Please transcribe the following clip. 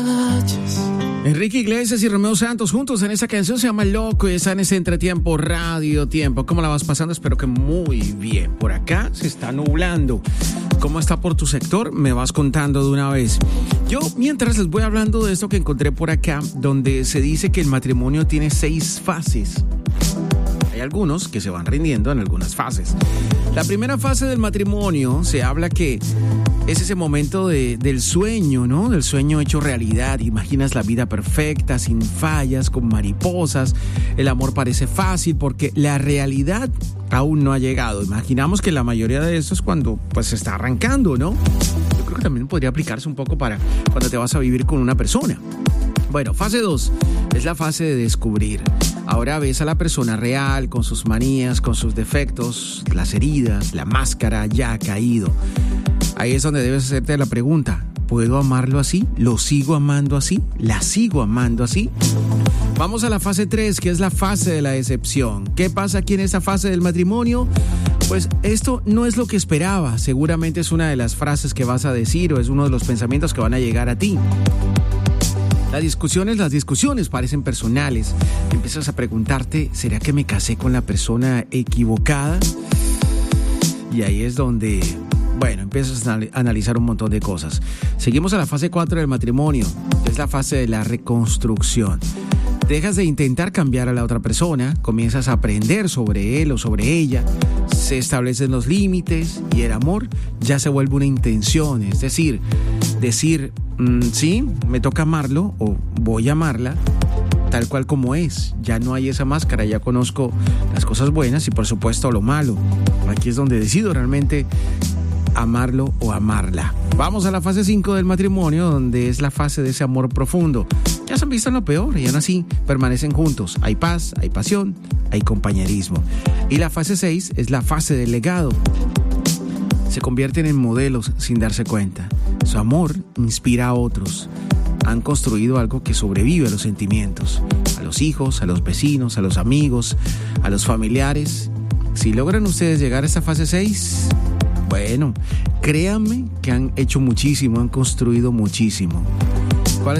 Enrique Iglesias y Romeo Santos juntos en esa canción, se llama Loco, y está en ese entretiempo, Radio Tiempo. ¿Cómo la vas pasando? Espero que muy bien. Por acá se está nublando. ¿Cómo está por tu sector? Me vas contando de una vez. Yo, mientras, les voy hablando de esto que encontré por acá, donde se dice que el matrimonio tiene 6 fases. Hay algunos que se van rindiendo en algunas fases. La primera fase del matrimonio se habla que es ese momento del sueño, ¿no? Del sueño hecho realidad. Imaginas la vida perfecta, sin fallas, con mariposas. El amor parece fácil porque la realidad aún no ha llegado. Imaginamos que la mayoría de eso es cuando pues se está arrancando, ¿no? Yo creo que también podría aplicarse un poco para cuando te vas a vivir con una persona. Bueno, fase 2 es la fase de descubrir. Ahora ves a la persona real, con sus manías, con sus defectos, las heridas, la máscara ya ha caído. Ahí es donde debes hacerte la pregunta: ¿puedo amarlo así? ¿Lo sigo amando así? ¿La sigo amando así? Vamos a la fase 3, que es la fase de la decepción. ¿Qué pasa aquí en esta fase del matrimonio? Pues esto no es lo que esperaba. Seguramente es una de las frases que vas a decir o es uno de los pensamientos que van a llegar a ti. Las discusiones parecen personales. Empiezas a preguntarte, ¿será que me casé con la persona equivocada? Y ahí es donde, bueno, empiezas a analizar un montón de cosas. Seguimos a la fase 4 del matrimonio, que es la fase de la reconstrucción. Dejas de intentar cambiar a la otra persona, comienzas a aprender sobre él o sobre ella, se establecen los límites y el amor ya se vuelve una intención, es decir, sí, me toca amarlo o voy a amarla tal cual como es. Ya no hay esa máscara, ya conozco las cosas buenas y por supuesto lo malo. Aquí es donde decido realmente amarlo o amarla. Vamos a la fase 5 del matrimonio, donde es la fase de ese amor profundo. Ya se han visto en lo peor y aún así permanecen juntos. Hay paz, hay pasión, hay compañerismo. Y la fase 6 es la fase del legado. Se convierten en modelos sin darse cuenta. Su amor inspira a otros. Han construido algo que sobrevive a los sentimientos, a los hijos, a los vecinos, a los amigos, a los familiares. Si logran ustedes llegar a esta fase 6, bueno, créanme que han hecho muchísimo, han construido muchísimo.